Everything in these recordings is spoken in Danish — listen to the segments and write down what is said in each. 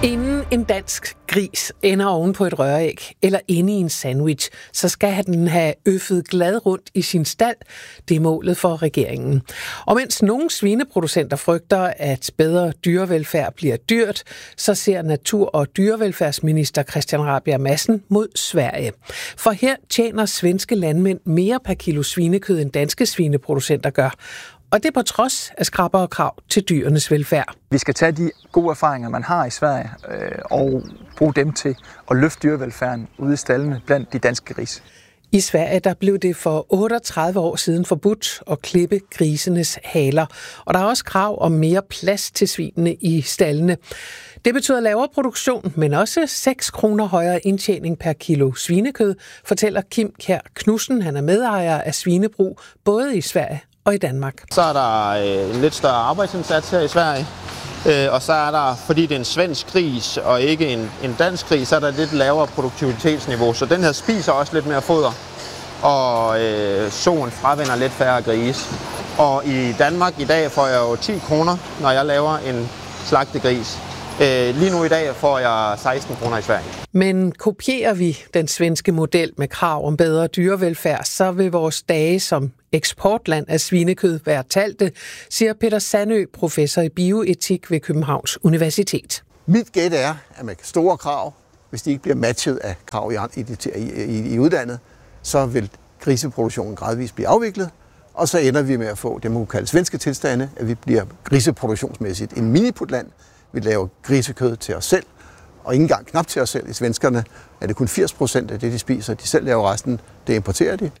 Inden en dansk gris ender oven på et røræg eller inde i en sandwich, så skal den have øffet glad rundt i sin stald. Det er målet for regeringen. Og mens nogle svineproducenter frygter, at bedre dyrevelfærd bliver dyrt, så ser natur- og dyrevelfærdsminister Christian Rabjerg Madsen mod Sverige. For her tjener svenske landmænd mere per kilo svinekød, end danske svineproducenter gør. Og det er på trods af skrappere krav til dyrenes velfærd. Vi skal tage de gode erfaringer, man har i Sverige, og bruge dem til at løfte dyrevelfærden ude i staldene blandt de danske grise. I Sverige der blev det for 38 år siden forbudt at klippe grisenes haler. Og der er også krav om mere plads til svinene i staldene. Det betyder lavere produktion, men også 6 kroner højere indtjening per kilo svinekød, fortæller Kim Kjær Knudsen. Han er medejer af svinebrug både i Sverige og i Danmark. Så er der en lidt større arbejdsindsats her i Sverige, og så er der, fordi det er en svensk gris og ikke en dansk gris, så er der lidt lavere produktivitetsniveau. Så den her spiser også lidt mere foder, og soen fravinder lidt færre grise. Og i Danmark i dag får jeg jo 10 kroner, når jeg laver en slagtegris. Lige nu i dag får jeg 16 kroner i Sverige. Men kopierer vi den svenske model med krav om bedre dyrevelfærd, så vil vores dage som eksportland af svinekød være talte, siger Peter Sandø, professor i bioetik ved Københavns Universitet. Mit gæt er, at med store krav, hvis de ikke bliver matchet af krav i udlandet, så vil griseproduktionen gradvist blive afviklet, og så ender vi med at få det, man kan kalde svenske tilstande, at vi bliver griseproduktionsmæssigt en miniputland. Vi laver grisekød til os selv, og ikke engang knap til os selv. I svenskerne er det kun 80% af det, de spiser. De selv laver resten, det importerer de.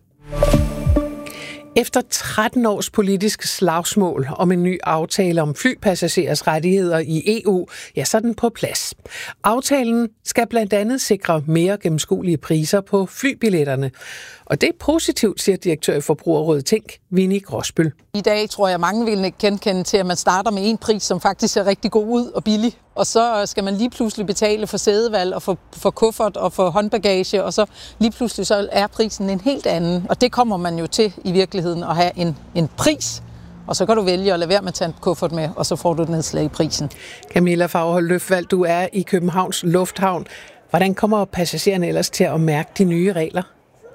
Efter 13 års politisk slagsmål om en ny aftale om flypassagerers rettigheder i EU, ja, så er den på plads. Aftalen skal blandt andet sikre mere gennemskuelige priser på flybilletterne. Og det er positivt, siger direktør i Forbrugerrådet Tænk, Winnie Gråsbøl. I dag tror jeg, mange vil genkende til, at man starter med en pris, som faktisk ser rigtig god ud og billig. Og så skal man lige pludselig betale for sædevalg og for kuffert og for håndbagage, og så lige pludselig så er prisen en helt anden. Og det kommer man jo til i virkeligheden at have en pris. Og så kan du vælge at lade være med at tage en kuffert med, og så får du et nedslag i prisen. Camilla Fagerholt-Løfvald, du er i Københavns Lufthavn. Hvordan kommer passagererne ellers til at mærke de nye regler?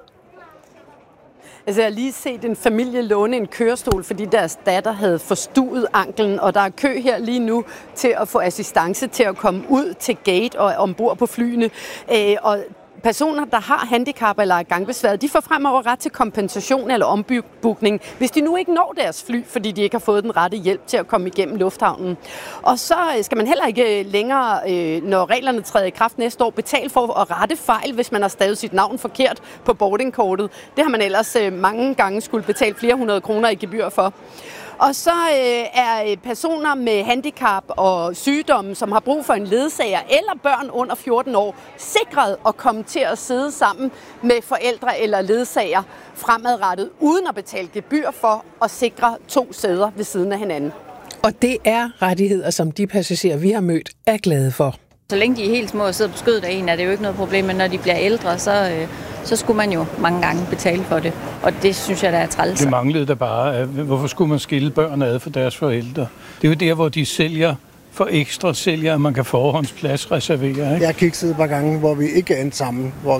Altså, jeg har lige set en familie låne en kørestol, fordi deres datter havde forstuet anklen, og der er kø her lige nu til at få assistance til at komme ud til gate og ombord på flyene. Og personer, der har handicap eller gangbesvær, de får fremover ret til kompensation eller ombookning, hvis de nu ikke når deres fly, fordi de ikke har fået den rette hjælp til at komme igennem lufthavnen. Og så skal man heller ikke længere, når reglerne træder i kraft næste år, betale for at rette fejl, hvis man har stavet sit navn forkert på boardingkortet. Det har man ellers mange gange skulle betale flere 100 kroner i gebyr for. Og så er personer med handicap og sygdomme, som har brug for en ledsager eller børn under 14 år, sikret at komme til at sidde sammen med forældre eller ledsager fremadrettet, uden at betale gebyr for at sikre 2 sæder ved siden af hinanden. Og det er rettigheder, som de passagerer, vi har mødt, er glade for. Så længe de er helt små og sidder på skødet af en, er det jo ikke noget problem, men når de bliver ældre, så skulle man jo mange gange betale for det. Og det synes jeg, der er træls. Det manglede der bare. Hvorfor skulle man skille børn ad for deres forældre? Det er jo der, hvor de sælger for ekstra sælger, at man kan forhåndsplads reservere. Ikke? Jeg har kigget et par gange, hvor vi ikke er endt sammen, hvor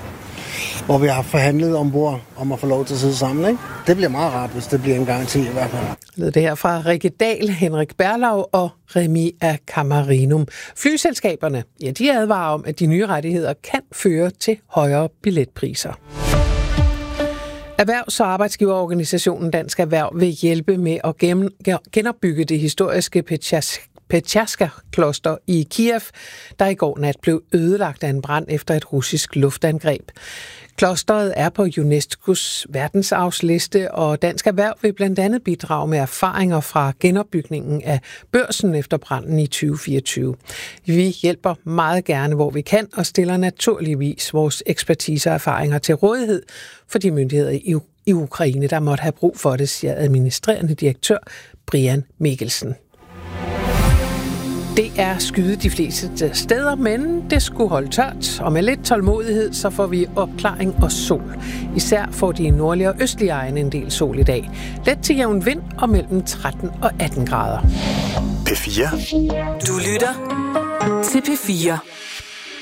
vi har forhandlet ombord om at få lov til at sidde sammen. Ikke? Det bliver meget rart, hvis det bliver en garanti i hvert fald. Lød det her fra Rikke Dahl, Henrik Berlau og Remi af Cammarinum. Flyselskaberne, ja, de advarer om, at de nye rettigheder kan føre til højere billetpriser. Erhvervs- og arbejdsgiverorganisationen Dansk Erhverv vil hjælpe med at genopbygge det historiske Petjaska-kloster i Kiev, der i går nat blev ødelagt af en brand efter et russisk luftangreb. Klosteret er på UNESCO's verdensarvsliste, og Dansk Erhverv vil blandt andet bidrage med erfaringer fra genopbygningen af Børsen efter branden i 2024. Vi hjælper meget gerne, hvor vi kan, og stiller naturligvis vores ekspertise og erfaringer til rådighed for de myndigheder i Ukraine, der måtte have brug for det, siger administrerende direktør Brian Mikkelsen. Det er skyet de fleste steder, men det skulle holde tørt, og med lidt tålmodighed, så får vi opklaring og sol. Især får de nordlige og østlige egne en del sol i dag. Let til jævn vind og mellem 13 og 18 grader. P4. Du lytter til P4.